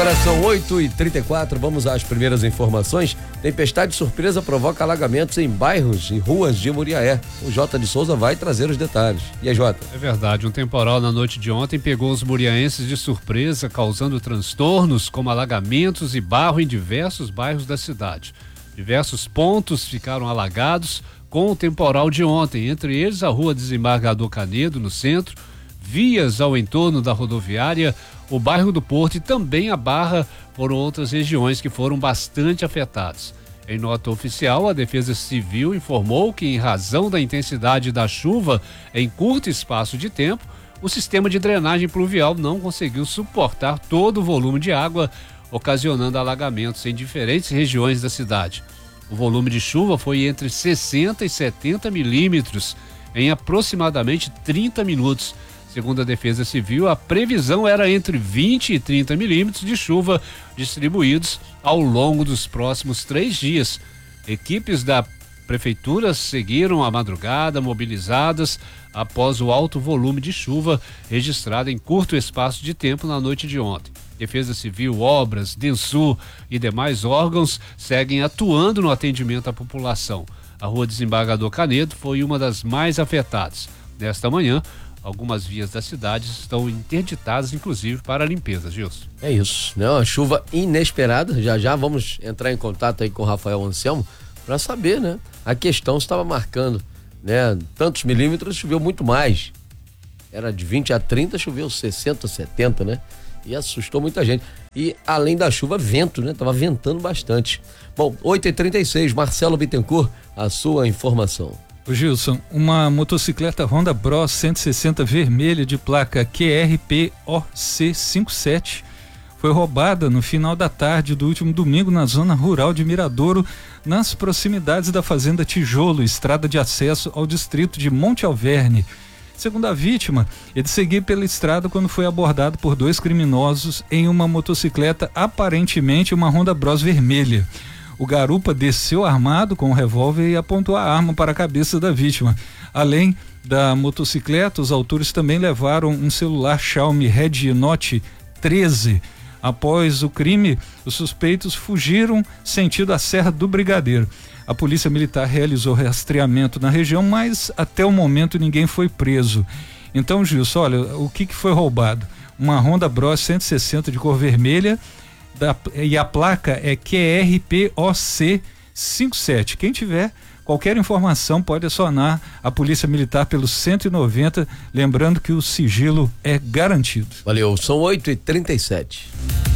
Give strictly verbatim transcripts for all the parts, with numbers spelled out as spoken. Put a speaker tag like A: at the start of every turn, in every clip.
A: Agora são oito e trinta e quatro, vamos às primeiras informações. Tempestade surpresa provoca alagamentos em bairros e ruas de Muriaé. O Jota de Souza vai trazer os detalhes. E aí, Jota?
B: É verdade, um temporal na noite de ontem pegou os muriaenses de surpresa, causando transtornos como alagamentos e barro em diversos bairros da cidade. Diversos pontos ficaram alagados com o temporal de ontem, entre eles a rua Desembargador Canedo, no centro, vias ao entorno da rodoviária, o bairro do Porto e também a Barra, foram outras regiões que foram bastante afetadas. Em nota oficial, a Defesa Civil informou que, em razão da intensidade da chuva em curto espaço de tempo, o sistema de drenagem pluvial não conseguiu suportar todo o volume de água, ocasionando alagamentos em diferentes regiões da cidade. O volume de chuva foi entre sessenta e setenta milímetros em aproximadamente trinta minutos. Segundo a Defesa Civil, a previsão era entre vinte e trinta milímetros de chuva distribuídos ao longo dos próximos três dias. Equipes da Prefeitura seguiram a madrugada mobilizadas após o alto volume de chuva registrado em curto espaço de tempo na noite de ontem. Defesa Civil, Obras, Densul e demais órgãos seguem atuando no atendimento à população. A rua Desembargador Canedo foi uma das mais afetadas. Nesta manhã, algumas vias da cidade estão interditadas, inclusive, para a limpeza, Gilson.
A: É isso, né? Uma chuva inesperada. Já já vamos entrar em contato aí com o Rafael Anselmo para saber, né? A questão estava marcando, né? Tantos milímetros, choveu muito mais. Era de vinte a trinta, choveu sessenta, setenta, né? E assustou muita gente. E além da chuva, vento, né? Tava ventando bastante. Bom, oito e trinta e seis, Marcelo Bittencourt, a sua informação.
C: Ô Gilson, uma motocicleta Honda Bros cento e sessenta vermelha de placa Q R P O C cinquenta e sete foi roubada no final da tarde do último domingo na zona rural de Miradouro, nas proximidades da Fazenda Tijolo, estrada de acesso ao distrito de Monte Alverne. Segundo a vítima, ele seguia pela estrada quando foi abordado por dois criminosos em uma motocicleta, aparentemente uma Honda Bros vermelha. O garupa desceu armado com um revólver e apontou a arma para a cabeça da vítima. Além da motocicleta, os autores também levaram um celular Xiaomi Redmi Note treze. Após o crime, os suspeitos fugiram sentido a Serra do Brigadeiro. A polícia militar realizou rastreamento na região, mas até o momento ninguém foi preso. Então, Gilson, olha, o que, que foi roubado? Uma Honda Bros cento e sessenta de cor vermelha, Da, e a placa é Q R P O C cinquenta e sete. Quem tiver qualquer informação pode acionar a Polícia Militar pelo cento e noventa, lembrando que o sigilo é garantido.
A: Valeu, são oito e trinta e sete.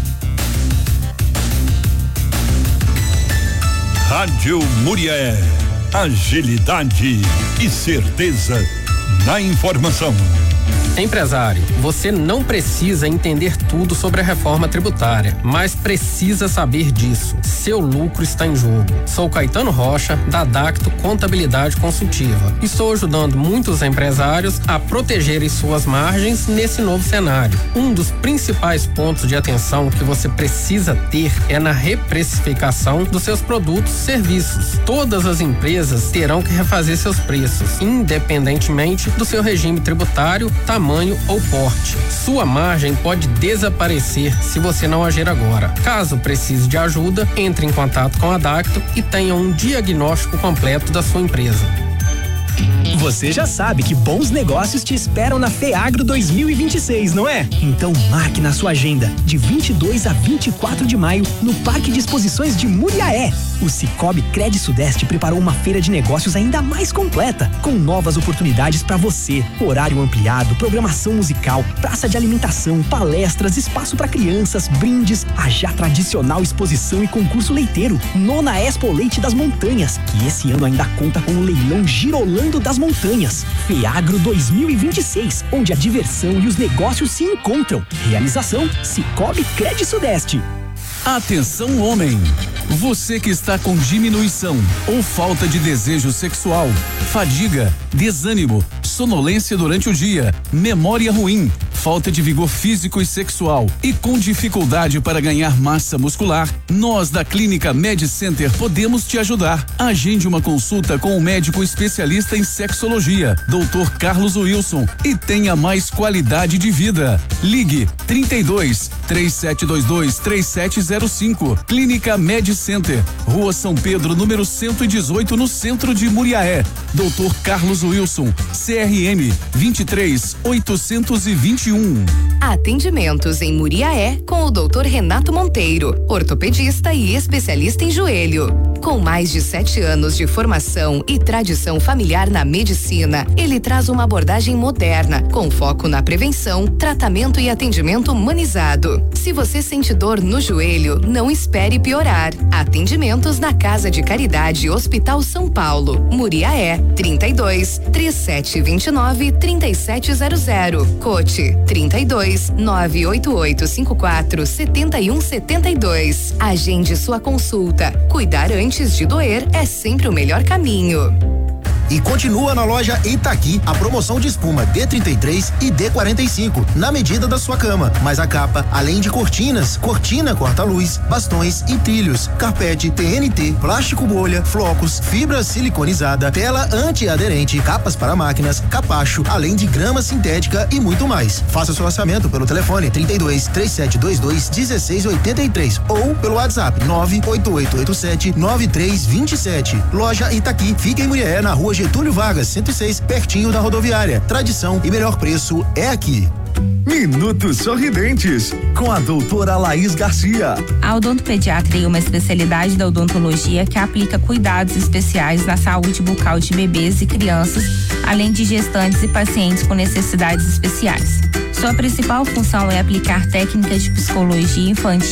D: Rádio Muriaé, agilidade e certeza na informação.
E: Empresário, você não precisa entender tudo sobre a reforma tributária, mas precisa saber disso. Seu lucro está em jogo. Sou Caetano Rocha, da Dacto Contabilidade Consultiva. Estou ajudando muitos empresários a protegerem suas margens nesse novo cenário. Um dos principais pontos de atenção que você precisa ter é na reprecificação dos seus produtos e serviços. Todas as empresas terão que refazer seus preços, independentemente do seu regime tributário, tamanho ou porte. Sua margem pode desaparecer se você não agir agora. Caso precise de ajuda, entre em contato com a Dacto e tenha um diagnóstico completo da sua empresa.
F: Você já sabe que bons negócios te esperam na FEAGRO dois mil e vinte e seis, não é? Então marque na sua agenda, de vinte e dois a vinte e quatro de maio, no Parque de Exposições de Muriaé. O Cicobi Cred Sudeste preparou uma feira de negócios ainda mais completa, com novas oportunidades para você, horário ampliado, programação musical, praça de alimentação, palestras, espaço para crianças, brindes, a já tradicional exposição e concurso leiteiro, Nona Expo Leite das Montanhas, que esse ano ainda conta com o leilão Girolando das Montanhas. FEAGRO dois mil e vinte e seis, onde a diversão e os negócios se encontram. Realização Cicobi Cred Sudeste.
G: Atenção, homem! Você que está com diminuição ou falta de desejo sexual, fadiga, desânimo, sonolência durante o dia, memória ruim, falta de vigor físico e sexual e com dificuldade para ganhar massa muscular, nós da Clínica Med Center podemos te ajudar. Agende uma consulta com o médico especialista em sexologia, doutor Carlos Wilson, e tenha mais qualidade de vida. Ligue trinta e dois, três sete dois dois, três sete zero cinco. Clínica Med Center, Rua São Pedro, número cento e dezoito, no centro de Muriaé. doutor Carlos Wilson, C R M vinte e três, oitocentos e vinte e um.
H: Atendimentos em Muriaé com o doutor Renato Monteiro, ortopedista e especialista em joelho. Com mais de sete anos de formação e tradição familiar na medicina, ele traz uma abordagem moderna, com foco na prevenção, tratamento e atendimento humanizado. Se você sente dor no joelho, não espere piorar. Atendimentos na Casa de Caridade Hospital São Paulo, Muriaé, trinta e dois, trinta e sete vinte e nove, trinta e sete zero zero. Cote trinta e dois, nove oito oito cinco quatro, sete um sete dois. Agende sua consulta. Cuidar antes de doer é sempre o melhor caminho.
I: E continua na loja Itaqui a promoção de espuma D trinta e três e D quarenta e cinco, na medida da sua cama. Mais a capa, além de cortinas, cortina corta-luz, bastões e trilhos, carpete, T N T, plástico bolha, flocos, fibra siliconizada, tela antiaderente, capas para máquinas, capacho, além de grama sintética e muito mais. Faça seu orçamento pelo telefone trinta e dois, três sete dois dois, dezesseis oitenta e três ou pelo WhatsApp nove oito oito oito sete, nove três dois sete. Loja Itaqui, fica em Muriaé, na rua Getúlio Vargas, cento e seis, pertinho da rodoviária. Tradição e melhor preço é aqui.
J: Minutos Sorridentes, com a doutora Laís Garcia.
K: A odontopediatria é uma especialidade da odontologia que aplica cuidados especiais na saúde bucal de bebês e crianças, além de gestantes e pacientes com necessidades especiais. Sua principal função é aplicar técnicas de psicologia infantil